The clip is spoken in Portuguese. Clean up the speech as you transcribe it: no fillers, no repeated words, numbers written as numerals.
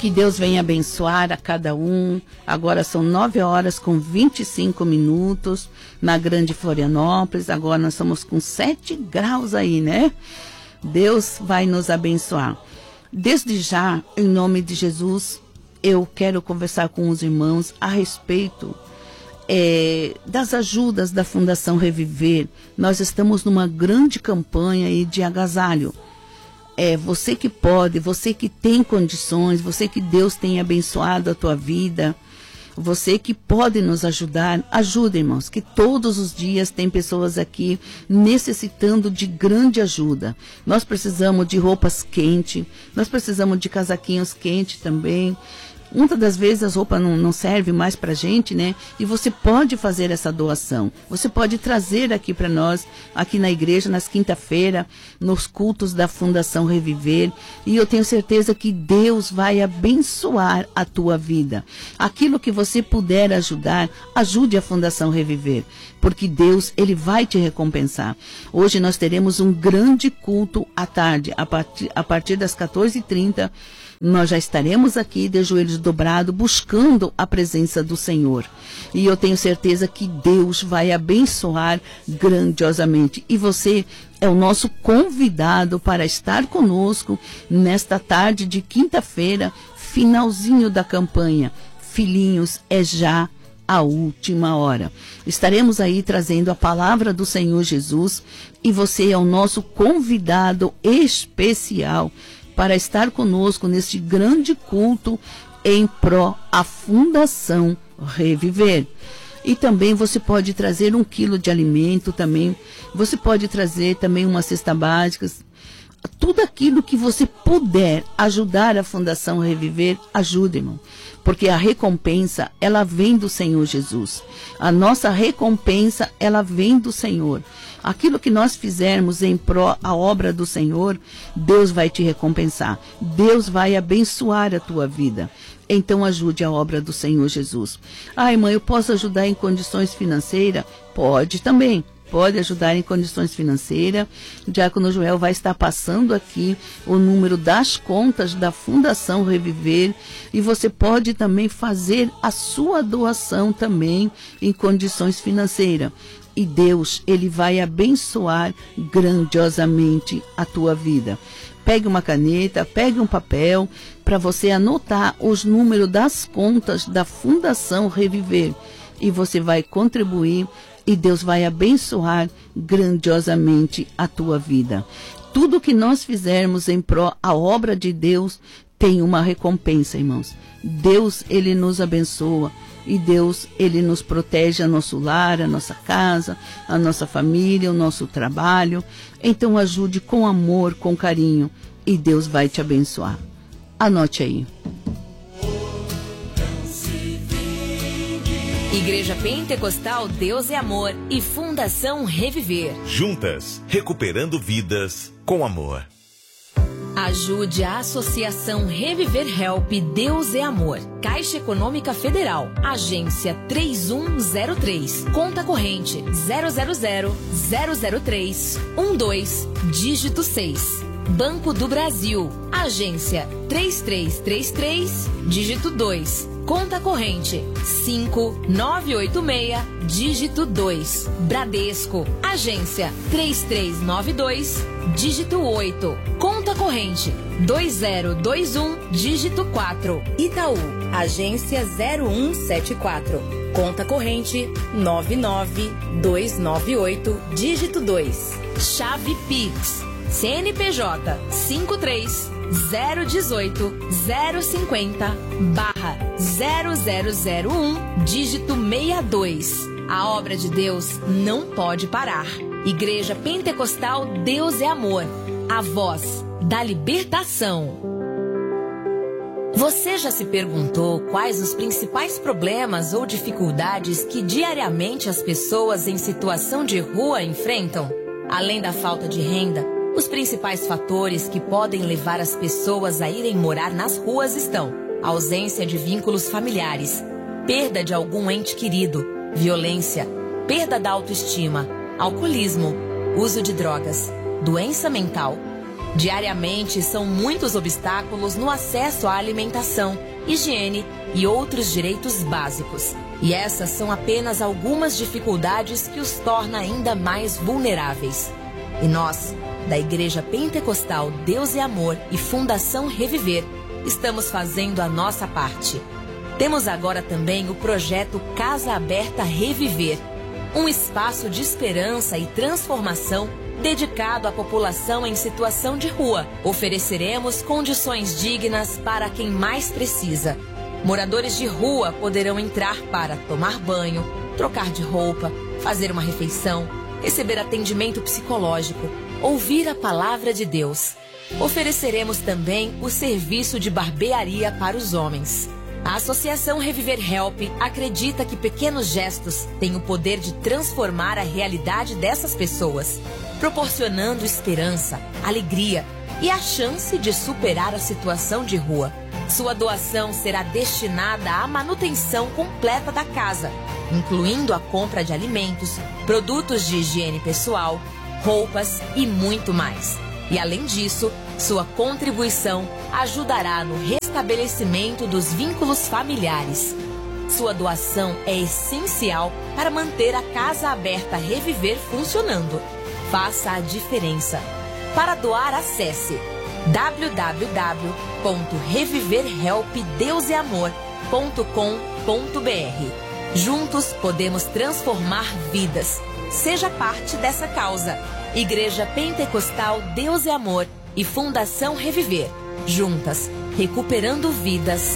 Que Deus venha abençoar a cada um. Agora são 9h25 na Grande Florianópolis. Agora nós estamos com 7 graus aí, né? Deus vai nos abençoar. Desde já, em nome de Jesus, eu quero conversar com os irmãos a respeito das ajudas da Fundação Reviver. Nós estamos numa grande campanha aí de agasalho. Você que pode, você que tem condições, você que Deus tem abençoado a tua vida, você que pode nos ajudar, ajuda, irmãos, que todos os dias tem pessoas aqui necessitando de grande ajuda. Nós precisamos de roupas quentes, nós precisamos de casaquinhos quentes também. Muitas das vezes as roupas não servem mais pra gente, né? E você pode fazer essa doação. Você pode trazer aqui para nós, aqui na igreja, nas quinta-feira, nos cultos da Fundação Reviver. E eu tenho certeza que Deus vai abençoar a tua vida. Aquilo que você puder ajudar, ajude a Fundação Reviver. Porque Deus, Ele vai te recompensar. Hoje nós teremos um grande culto à tarde, a partir das 14h30. Nós já estaremos aqui de joelhos dobrados, buscando a presença do Senhor. E eu tenho certeza que Deus vai abençoar grandiosamente. E você é o nosso convidado para estar conosco nesta tarde de quinta-feira, finalzinho da campanha. Filhinhos, é já a última hora. Estaremos aí trazendo a palavra do Senhor Jesus e você é o nosso convidado especial para estar conosco neste grande culto em pró à Fundação Reviver. E também você pode trazer 1 quilo de alimento também. Você pode trazer também uma cesta básica. Tudo aquilo que você puder ajudar a Fundação Reviver, ajude, irmão. Porque a recompensa, ela vem do Senhor Jesus. A nossa recompensa, ela vem do Senhor. Aquilo que nós fizermos em pró à obra do Senhor, Deus vai te recompensar. Deus vai abençoar a tua vida. Então ajude a obra do Senhor Jesus. Irmã, eu posso ajudar em condições financeiras? Pode também. Pode ajudar em condições financeiras. O Diácono Joel vai estar passando aqui o número das contas da Fundação Reviver. E você pode também fazer a sua doação também em condições financeiras. E Deus, Ele vai abençoar grandiosamente a tua vida. Pegue uma caneta, pegue um papel para você anotar os números das contas da Fundação Reviver. E você vai contribuir e Deus vai abençoar grandiosamente a tua vida. Tudo que nós fizermos em pró à obra de Deus tem uma recompensa, irmãos. Deus, Ele nos abençoa. E Deus, Ele nos protege a nosso lar, a nossa casa, a nossa família, o nosso trabalho. Então ajude com amor, com carinho, e Deus vai te abençoar. Anote aí. Igreja Pentecostal Deus é Amor e Fundação Reviver. Juntas, recuperando vidas com amor. Ajude a Associação Reviver Help Deus é Amor. Caixa Econômica Federal. Agência 3103. Conta corrente 000-003-12, dígito 6. Banco do Brasil. Agência 3333, dígito 2. Conta corrente 5986, dígito 2. Bradesco. Agência 3392, dígito 8. Conta corrente 2021, dígito 4. Itaú. Agência 0174. Conta corrente 99298, dígito 2. Chave Pix. CNPJ 53-018-050/0001, dígito 62. A obra de Deus não pode parar. Igreja Pentecostal Deus é Amor. A voz da libertação. Você já se perguntou quais os principais problemas ou dificuldades que diariamente as pessoas em situação de rua enfrentam? Além da falta de renda, os principais fatores que podem levar as pessoas a irem morar nas ruas estão: ausência de vínculos familiares, perda de algum ente querido, violência, perda da autoestima, alcoolismo, uso de drogas, doença mental, Diariamente, são muitos obstáculos no acesso à alimentação, higiene e outros direitos básicos. E essas são apenas algumas dificuldades que os torna ainda mais vulneráveis. E nós, da Igreja Pentecostal Deus e Amor e Fundação Reviver, estamos fazendo a nossa parte. Temos agora também o projeto Casa Aberta Reviver, um espaço de esperança e transformação dedicado à população em situação de rua. Ofereceremos condições dignas para quem mais precisa. Moradores de rua poderão entrar para tomar banho, trocar de roupa, fazer uma refeição, receber atendimento psicológico, ouvir a palavra de Deus. Ofereceremos também o serviço de barbearia para os homens. A Associação Reviver Help acredita que pequenos gestos têm o poder de transformar a realidade dessas pessoas, proporcionando esperança, alegria e a chance de superar a situação de rua. Sua doação será destinada à manutenção completa da casa, incluindo a compra de alimentos, produtos de higiene pessoal, roupas e muito mais. E além disso, sua contribuição ajudará no restabelecimento dos vínculos familiares. Sua doação é essencial para manter a Casa Aberta Reviver funcionando. Faça a diferença. Para doar, acesse www.reviverhelpdeuseamor.com.br. Juntos podemos transformar vidas. Seja parte dessa causa. Igreja Pentecostal Deus e Amor e Fundação Reviver. Juntas, recuperando vidas